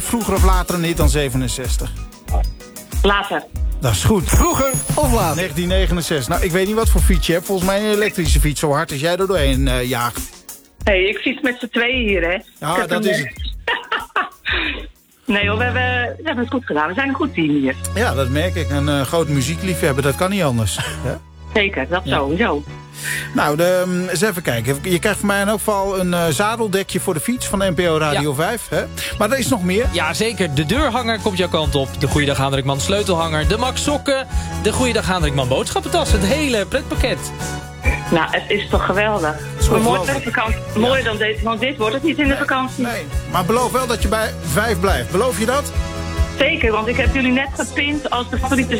vroeger of later een hit dan 67? Later. Dat is goed. Vroeger of later? 1969. Nou, ik weet niet wat voor fiets je hebt. Volgens mij een elektrische fiets. Zo hard als jij er doorheen jaagt. Hey, ik fiets met z'n tweeën hier, hè. Ja, dat is het. Nee hoor, we hebben het goed gedaan. We zijn een goed team hier. Ja, dat merk ik. Een groot muziekliefhebber, dat kan niet anders. Ja? Zeker, dat sowieso. Nou, eens even kijken. Je krijgt van mij in elk geval een zadeldekje voor de fiets van NPO Radio 5. Hè? Maar er is nog meer. Ja, zeker. De deurhanger komt jouw kant op. De Goeiedag Hendrikman sleutelhanger. De Max sokken. De Goeiedag Hendrikman boodschappentas. Het hele pretpakket. Nou, het is toch geweldig. Mooier dan dit, want dit wordt het niet in de vakantie. Nee, maar beloof wel dat je bij 5 blijft. Beloof je dat? Zeker, want ik heb jullie net gepint als de favoriete